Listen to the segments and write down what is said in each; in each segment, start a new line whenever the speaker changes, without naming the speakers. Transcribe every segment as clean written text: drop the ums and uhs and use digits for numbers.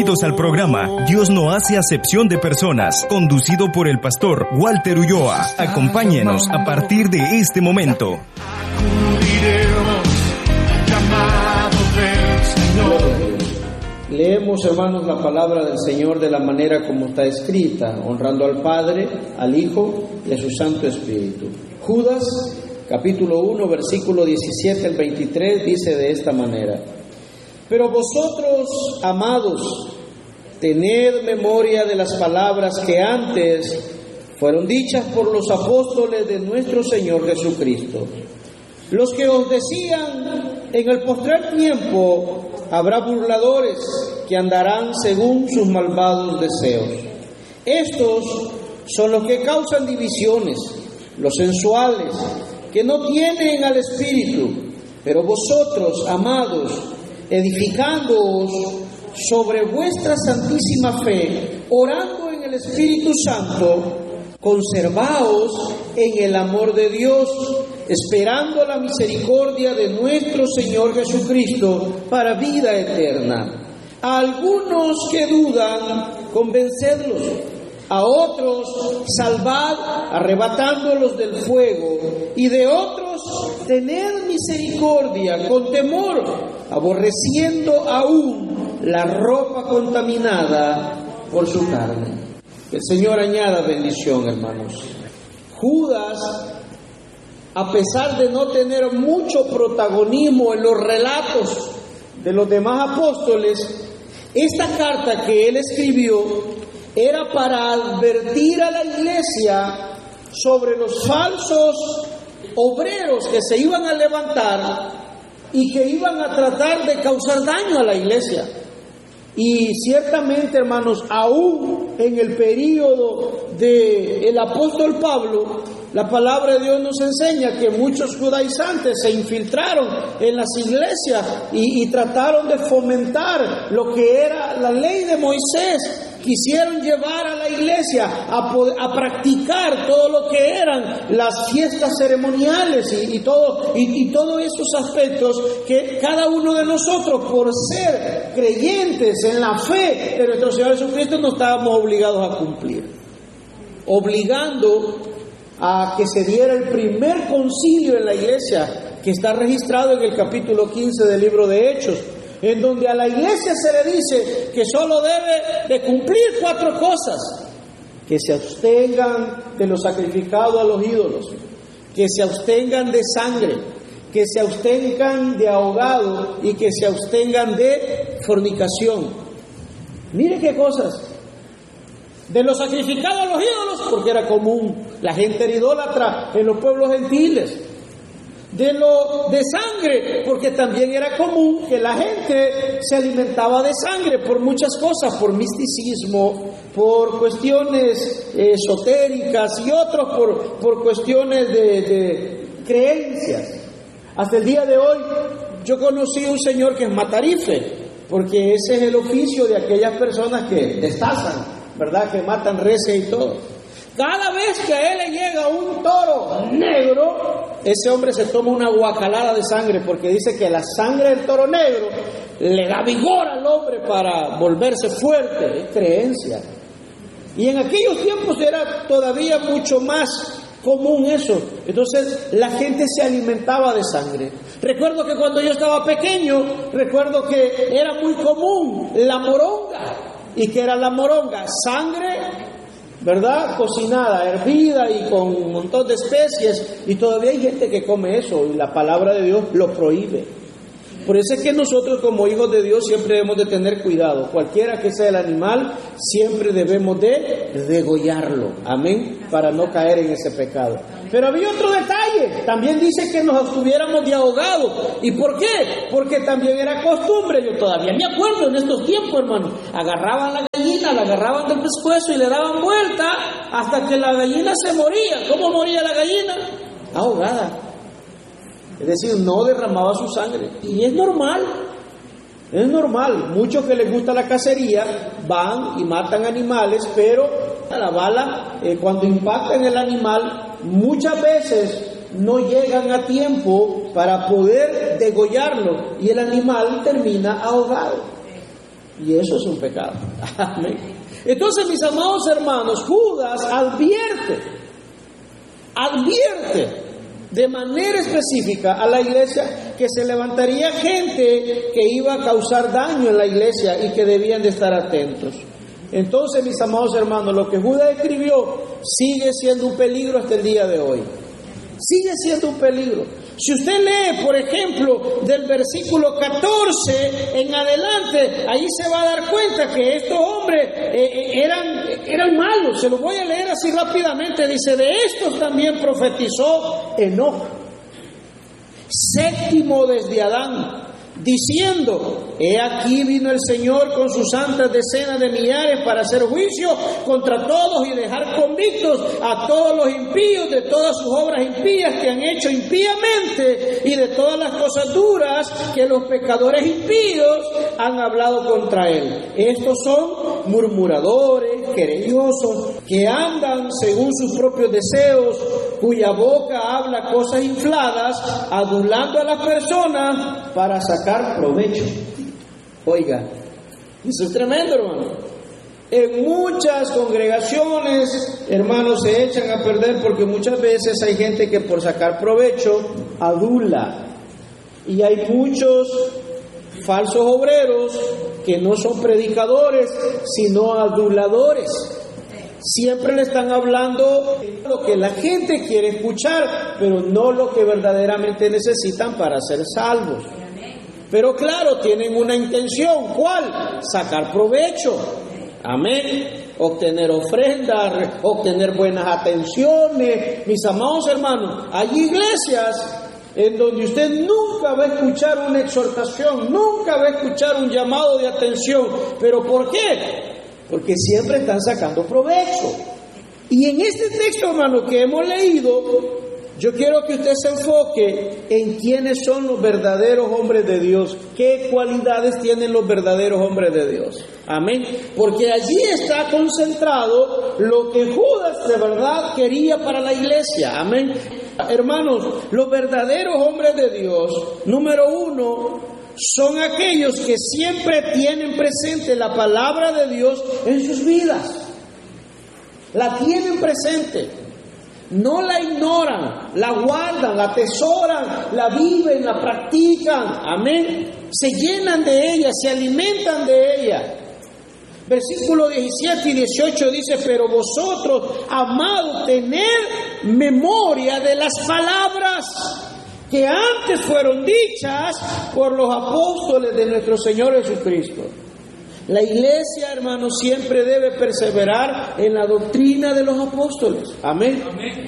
Bienvenidos al programa Dios no hace acepción de personas, conducido por el pastor Walter Ulloa. Acompáñenos a partir de este momento.
Leemos, hermanos, la palabra del Señor de la manera como está escrita, honrando al Padre, al Hijo y a su Santo Espíritu. Judas, capítulo 1, versículo 17 al 23, dice de esta manera: Pero vosotros, amados, tened memoria de las palabras que antes fueron dichas por los apóstoles de nuestro Señor Jesucristo, los que os decían: en el postrer tiempo habrá burladores que andarán según sus malvados deseos. Estos son los que causan divisiones, los sensuales, que no tienen al Espíritu. Pero vosotros, amados, edificándoos sobre vuestra santísima fe, orando en el Espíritu Santo, conservaos en el amor de Dios, esperando la misericordia de nuestro Señor Jesucristo para vida eterna. A algunos que dudan, convencedlos; a otros salvad, arrebatándolos del fuego; y de otros tened misericordia con temor, aborreciendo aún la ropa contaminada por su carne. Que el Señor añada bendición, hermanos. Judas, a pesar de no tener mucho protagonismo en los relatos de los demás apóstoles, esta carta que él escribió era para advertir a la iglesia sobre los falsos obreros que se iban a levantar y que iban a tratar de causar daño a la iglesia. Y ciertamente, hermanos, aún en el período del apóstol Pablo, la palabra de Dios nos enseña que muchos judaizantes se infiltraron en las iglesias y trataron de fomentar lo que era la ley de Moisés. Quisieron llevar a la iglesia a practicar todo lo que eran las fiestas ceremoniales y todos esos aspectos que cada uno de nosotros, por ser creyentes en la fe de nuestro Señor Jesucristo, no estábamos obligados a cumplir, obligando a que se diera el primer concilio en la iglesia, que está registrado en el capítulo 15 del libro de Hechos, en donde a la iglesia se le dice que solo debe de cumplir 4 cosas: que se abstengan de lo sacrificado a los ídolos, que se abstengan de sangre, que se abstengan de ahogado y que se abstengan de fornicación. Mire qué cosas. De lo sacrificado a los ídolos, porque era común, la gente era idólatra en los pueblos gentiles. De sangre, porque también era común que la gente se alimentaba de sangre por muchas cosas, por misticismo, por cuestiones esotéricas y otros por cuestiones de creencias. Hasta el día de hoy yo conocí un señor que es matarife, porque ese es el oficio de aquellas personas que destazan, ¿verdad? Que matan reses y todo. Cada vez que a él le llega un toro negro, ese hombre se toma una guacalada de sangre, porque dice que la sangre del toro negro le da vigor al hombre para volverse fuerte. Es creencia. Y en aquellos tiempos era todavía mucho más común eso. Entonces la gente se alimentaba de sangre. Recuerdo que cuando yo estaba pequeño, recuerdo que era muy común la moronga. ¿Y qué era la moronga? Sangre, ¿verdad? Cocinada, hervida y con un montón de especies, y todavía hay gente que come eso, y la palabra de Dios lo prohíbe. Por eso es que nosotros, como hijos de Dios, siempre debemos de tener cuidado. Cualquiera que sea el animal, siempre debemos de degollarlo, amén, para no caer en ese pecado. Pero había otro detalle, también dice que nos abstuviéramos de ahogado. ¿Y por qué? Porque también era costumbre. Yo todavía me acuerdo en estos tiempos, hermano, agarraban la gallina, la agarraban del pescuezo y le daban vuelta hasta que la gallina se moría. ¿Cómo moría la gallina? Ahogada. Es decir, no derramaba su sangre. Y es normal. Muchos que les gusta la cacería van y matan animales, pero la bala, cuando impacta en el animal, muchas veces no llegan a tiempo para poder degollarlo y el animal termina ahogado. Y eso es un pecado. Amén. Entonces, mis amados hermanos, Judas advierte de manera específica a la iglesia que se levantaría gente que iba a causar daño en la iglesia y que debían de estar atentos. Entonces, mis amados hermanos, lo que Judas escribió sigue siendo un peligro hasta el día de hoy. Sigue siendo un peligro. Si usted lee, por ejemplo, del versículo 14 en adelante, ahí se va a dar cuenta que estos hombres eran malos. Se los voy a leer así rápidamente. Dice: de estos también profetizó Enoc, séptimo desde Adán, diciendo: he aquí vino el Señor con sus santas decenas de millares para hacer juicio contra todos y dejar convictos a todos los impíos de todas sus obras impías que han hecho impíamente y de todas las cosas duras que los pecadores impíos han hablado contra él. Estos son murmuradores, querellosos, que andan según sus propios deseos, cuya boca habla cosas infladas, adulando a las personas para sacar provecho. Oiga, eso es tremendo, hermano. En muchas congregaciones, hermanos, se echan a perder porque muchas veces hay gente que por sacar provecho adula. Y hay muchos falsos obreros que no son predicadores, sino aduladores. Siempre le están hablando lo que la gente quiere escuchar, pero no lo que verdaderamente necesitan para ser salvos. Pero claro, tienen una intención. ¿Cuál? Sacar provecho. Amén. Obtener ofrendas, obtener buenas atenciones. Mis amados hermanos, hay iglesias en donde usted nunca va a escuchar una exhortación, nunca va a escuchar un llamado de atención. ¿Pero por qué? Porque siempre están sacando provecho. Y en este texto, hermano, que hemos leído, yo quiero que usted se enfoque en quiénes son los verdaderos hombres de Dios, qué cualidades tienen los verdaderos hombres de Dios. Amén. Porque allí está concentrado lo que Judas de verdad quería para la iglesia. Amén. Hermanos, los verdaderos hombres de Dios, número uno, son aquellos que siempre tienen presente la palabra de Dios en sus vidas. La tienen presente. No la ignoran, la guardan, la atesoran, la viven, la practican. Amén. Se llenan de ella, se alimentan de ella. Versículos 17 y 18 dice: pero vosotros, amados, tened memoria de las palabras que antes fueron dichas por los apóstoles de nuestro Señor Jesucristo. La iglesia, hermanos, siempre debe perseverar en la doctrina de los apóstoles. Amén.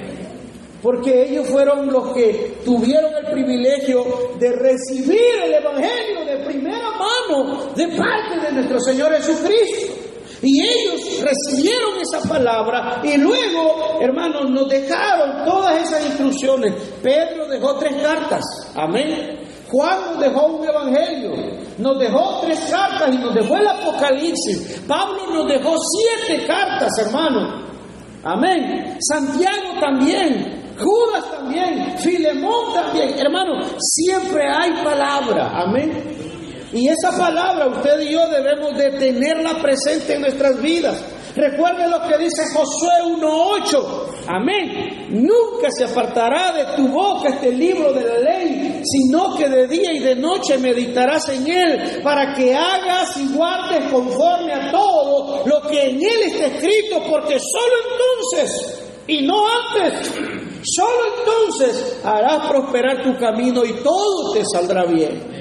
Porque ellos fueron los que tuvieron el privilegio de recibir el Evangelio de primera mano de parte de nuestro Señor Jesucristo. Y ellos recibieron esa palabra y luego, hermanos, nos dejaron todas esas instrucciones. Pedro dejó 3 cartas. Amén. Juan nos dejó un evangelio, nos dejó 3 cartas y nos dejó el Apocalipsis. Pablo nos dejó 7 cartas, hermano. Amén. Santiago también, Judas también, Filemón también. Hermano, siempre hay palabra. Amén. Y esa palabra usted y yo debemos de tenerla presente en nuestras vidas. Recuerde lo que dice Josué 1:8. Amén. Nunca se apartará de tu boca este libro de la ley, sino que de día y de noche meditarás en él, para que hagas y guardes conforme a todo lo que en él está escrito, porque solo entonces, y no antes, solo entonces harás prosperar tu camino y todo te saldrá bien.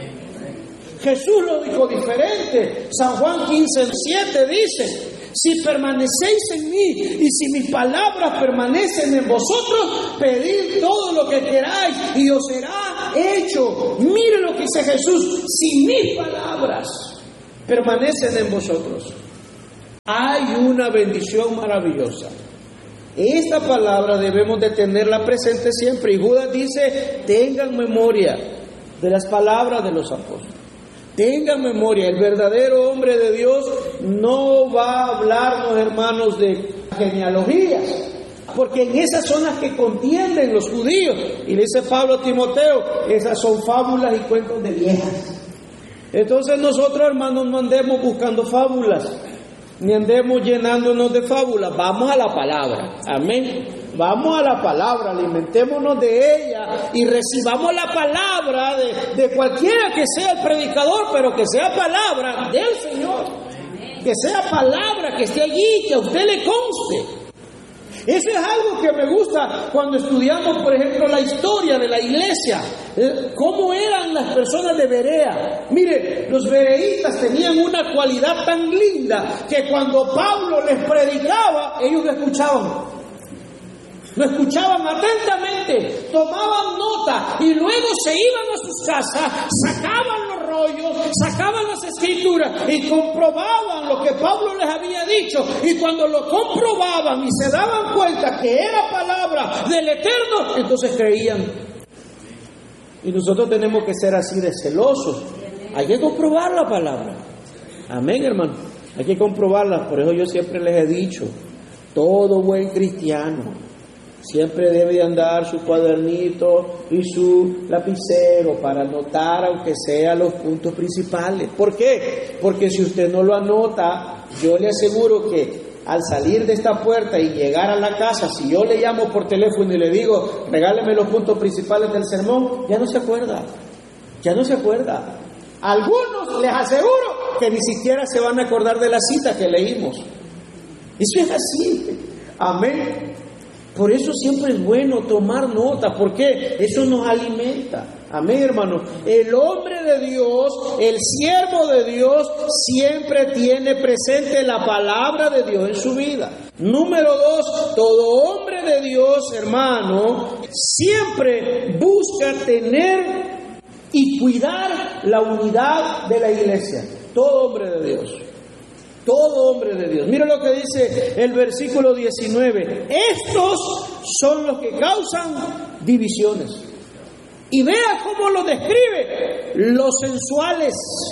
Jesús lo dijo diferente. San Juan 15:7 dice: si permanecéis en mí y si mis palabras permanecen en vosotros, pedid todo lo que queráis y os será hecho. Mire lo que dice Jesús: si mis palabras permanecen en vosotros, hay una bendición maravillosa. Esta palabra debemos de tenerla presente siempre. Y Judas dice: tengan memoria de las palabras de los apóstoles. Tengan memoria. El verdadero hombre de Dios no va a hablarnos, hermanos, de genealogías, porque en esas son las que contienden los judíos. Y le dice Pablo a Timoteo: esas son fábulas y cuentos de viejas. Entonces nosotros, hermanos, no andemos buscando fábulas, ni andemos llenándonos de fábulas. Vamos a la palabra, amén. Vamos a la palabra, alimentémonos de ella y recibamos la palabra de cualquiera que sea el predicador, pero que sea palabra del Señor, que sea palabra que esté allí, que a usted le conste. Eso es algo que me gusta cuando estudiamos, por ejemplo, la historia de la iglesia, cómo eran las personas de Berea. Mire, los bereítas tenían una cualidad tan linda que cuando Pablo les predicaba, ellos lo escuchaban. Lo escuchaban atentamente, tomaban nota y luego se iban a sus casas, sacaban los rollos, sacaban las escrituras y comprobaban lo que Pablo les había dicho. Y cuando lo comprobaban y se daban cuenta que era palabra del Eterno, entonces creían. Y nosotros tenemos que ser así de celosos. Hay que comprobar la palabra. Amén, hermano. Hay que comprobarla. Por eso yo siempre les he dicho, todo buen cristiano siempre debe andar su cuadernito y su lapicero para anotar, aunque sea los puntos principales. ¿Por qué? Porque si usted no lo anota, yo le aseguro que al salir de esta puerta y llegar a la casa, si yo le llamo por teléfono y le digo, regáleme los puntos principales del sermón, ya no se acuerda. Ya no se acuerda. Algunos les aseguro que ni siquiera se van a acordar de la cita que leímos. Eso es así. Amén. Por eso siempre es bueno tomar nota, porque eso nos alimenta. Amén, hermano. El hombre de Dios, el siervo de Dios, siempre tiene presente la palabra de Dios en su vida. Número 2, todo hombre de Dios, hermano, siempre busca tener y cuidar la unidad de la iglesia. Todo hombre de Dios. Todo hombre de Dios. Mira lo que dice el versículo 19. Estos son los que causan divisiones. Y vea cómo lo describe. Los sensuales,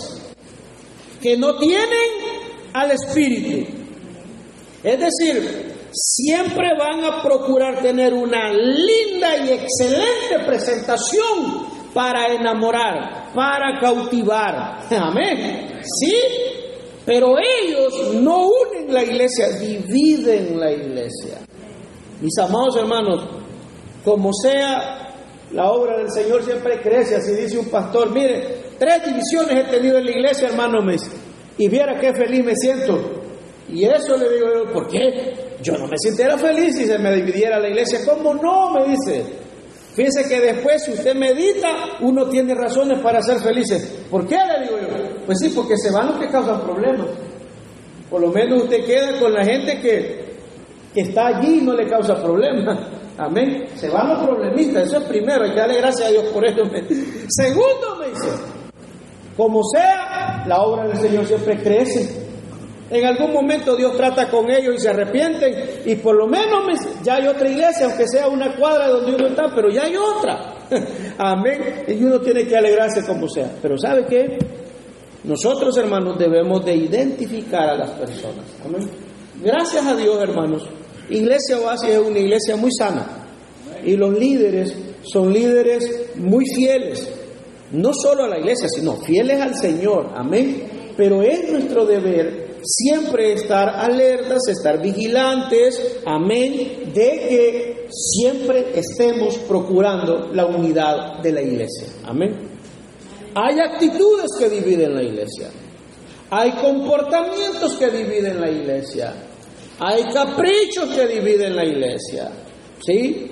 que no tienen al Espíritu. Es decir, siempre van a procurar tener una linda y excelente presentación para enamorar, para cautivar. Amén. ¿Sí? Pero ellos no unen la iglesia, dividen la iglesia. Mis amados hermanos, como sea, la obra del Señor siempre crece. Así dice un pastor, mire, 3 divisiones he tenido en la iglesia, hermano, y viera qué feliz me siento. Y eso le digo yo, ¿por qué? Yo no me sintiera feliz si se me dividiera la iglesia. ¿Cómo no? Me dice. Fíjese que después, si usted medita, uno tiene razones para ser felices. ¿Por qué? Le digo yo. Pues sí, porque se van los que causan problemas. Por lo menos usted queda con la gente que está allí y no le causa problemas. Amén. Se van los problemistas. Eso es primero. Hay que darle gracias a Dios por eso. Segundo, me dice, como sea, la obra del Señor siempre crece. En algún momento Dios trata con ellos y se arrepienten, y por lo menos ya hay otra iglesia, aunque sea una cuadra donde uno está, pero ya hay otra. Amén. Y uno tiene que alegrarse como sea. Pero ¿sabe qué? Nosotros, hermanos, debemos de identificar a las personas. Amén. Gracias a Dios, hermanos, Iglesia Oasis es una iglesia muy sana, y los líderes son líderes muy fieles, no solo a la iglesia, sino fieles al Señor. Amén. Pero es nuestro deber siempre estar alertas, estar vigilantes, amén, de que siempre estemos procurando la unidad de la iglesia. Amén. Hay actitudes que dividen la iglesia, hay comportamientos que dividen la iglesia, hay caprichos que dividen la iglesia, ¿sí?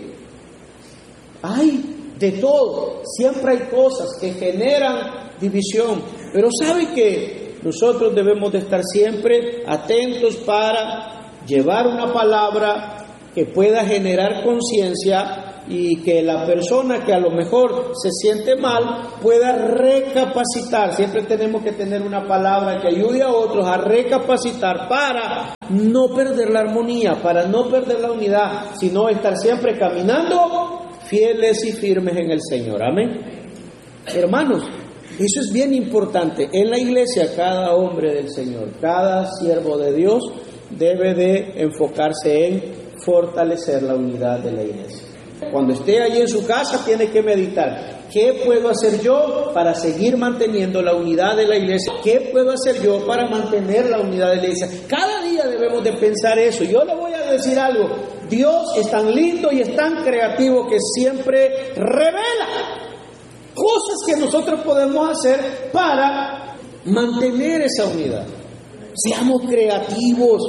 Hay de todo, siempre hay cosas que generan división, pero ¿sabe qué? Nosotros debemos de estar siempre atentos para llevar una palabra que pueda generar conciencia y que la persona que a lo mejor se siente mal pueda recapacitar. Siempre tenemos que tener una palabra que ayude a otros a recapacitar para no perder la armonía, para no perder la unidad, sino estar siempre caminando fieles y firmes en el Señor. Amén. Hermanos, eso es bien importante. En la iglesia, cada hombre del Señor, cada siervo de Dios debe de enfocarse en fortalecer la unidad de la iglesia. Cuando esté allí en su casa, tiene que meditar. ¿Qué puedo hacer yo para seguir manteniendo la unidad de la iglesia? ¿Qué puedo hacer yo para mantener la unidad de la iglesia? Cada día debemos de pensar eso. Yo le voy a decir algo. Dios es tan lindo y es tan creativo que siempre revela cosas que nosotros podemos hacer para mantener esa unidad. Seamos creativos.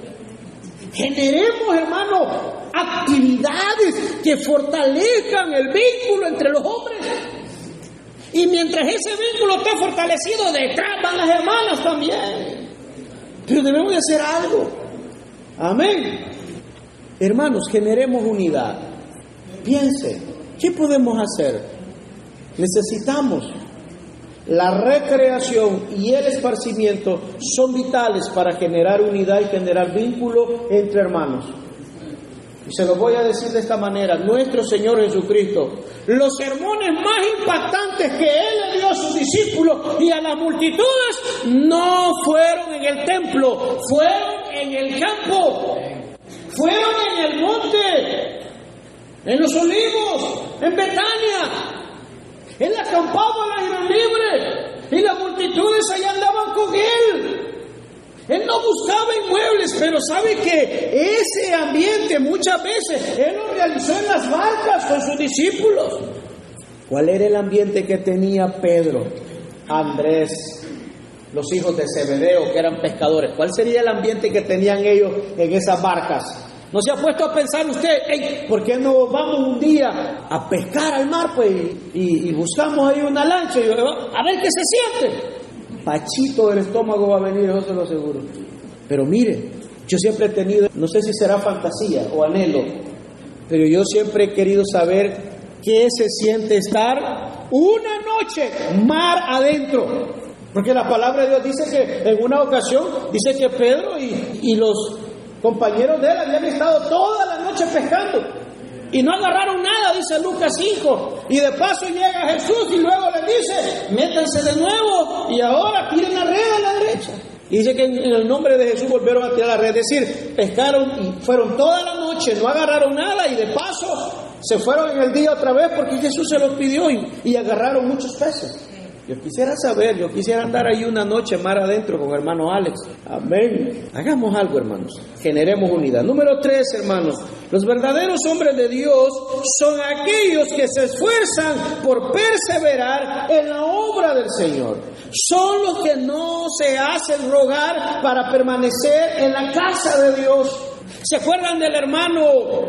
Generemos, hermano, actividades que fortalezcan el vínculo entre los hombres. Y mientras ese vínculo esté fortalecido, detrás van las hermanas también. Pero debemos de hacer algo. Amén. Hermanos, generemos unidad. Piense, ¿qué podemos hacer? Necesitamos la recreación y el esparcimiento son vitales para generar unidad y generar vínculo entre hermanos. Y se lo voy a decir de esta manera: nuestro Señor Jesucristo, los sermones más impactantes que Él le dio a sus discípulos y a las multitudes no fueron en el templo, fueron en el campo, fueron en el monte, en los olivos, en Betania. Él acampaba al aire libre y las multitudes allá andaban con Él. Él no buscaba inmuebles, pero sabe que ese ambiente muchas veces Él lo realizó en las barcas con sus discípulos. ¿Cuál era el ambiente que tenía Pedro, Andrés, los hijos de Zebedeo, que eran pescadores? ¿Cuál sería el ambiente que tenían ellos en esas barcas? ¿No se ha puesto a pensar usted, ¿por qué no vamos un día a pescar al mar, pues, y buscamos ahí una lancha y a ver qué se siente? Pachito del estómago va a venir, eso se lo aseguro. Pero mire, yo siempre he tenido, no sé si será fantasía o anhelo, pero yo siempre he querido saber qué se siente estar una noche mar adentro. Porque la palabra de Dios dice que en una ocasión, dice que Pedro y los compañeros de él habían estado toda la noche pescando y no agarraron nada, dice Lucas 5, y de paso llega Jesús y luego les dice: métanse de nuevo y ahora tiren la red a la derecha. Y dice que en el nombre de Jesús volvieron a tirar la red, es decir, pescaron y fueron toda la noche, no agarraron nada y de paso se fueron en el día otra vez porque Jesús se los pidió y agarraron muchos peces. Yo quisiera saber, yo quisiera andar ahí una noche mar adentro con hermano Alex. Amén. Hagamos algo, hermanos. Generemos unidad. Número 3, hermanos. Los verdaderos hombres de Dios son aquellos que se esfuerzan por perseverar en la obra del Señor. Son los que no se hacen rogar para permanecer en la casa de Dios. ¿Se acuerdan del hermano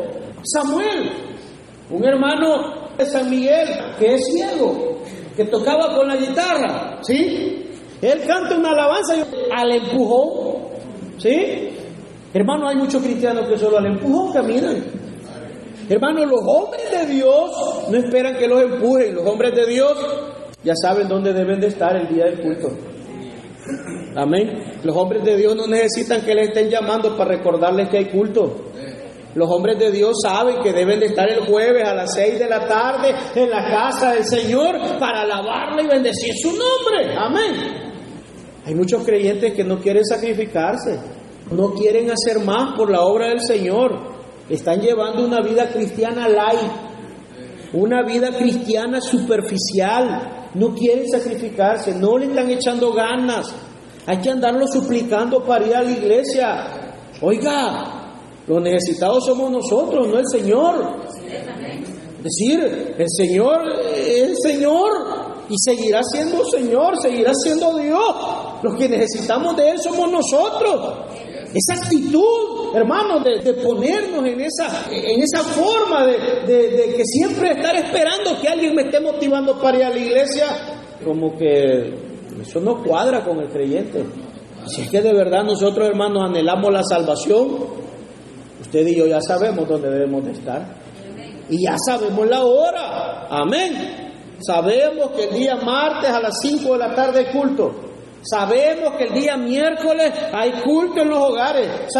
Samuel? Un hermano de San Miguel que es ciego, que tocaba con la guitarra, ¿sí? Él canta una alabanza al empujón, ¿sí? Hermano, hay muchos cristianos que solo al empujón caminan. Hermano, los hombres de Dios no esperan que los empujen. Los hombres de Dios ya saben dónde deben de estar el día del culto. Amén. Los hombres de Dios no necesitan que les estén llamando para recordarles que hay culto. Los hombres de Dios saben que deben de estar el jueves a las 6 de la tarde en la casa del Señor para alabarle y bendecir su nombre. Amén. Hay muchos creyentes que no quieren sacrificarse, no quieren hacer más por la obra del Señor. Están llevando una vida cristiana light, una vida cristiana superficial. No quieren sacrificarse, no le están echando ganas. Hay que andarlo suplicando para ir a la iglesia. Oiga, los necesitados somos nosotros, no el Señor. Es decir, el Señor es el Señor y seguirá siendo Señor, seguirá siendo Dios. Los que necesitamos de Él somos nosotros. Esa actitud, hermanos, de ponernos en esa forma de que siempre estar esperando que alguien me esté motivando para ir a la iglesia, como que eso no cuadra con el creyente. Si es que de verdad nosotros, hermanos, anhelamos la salvación, usted y yo ya sabemos dónde debemos de estar. Y ya sabemos la hora. Amén. Sabemos que el día martes a las 5 de la tarde hay culto. Sabemos que el día miércoles hay culto en los hogares.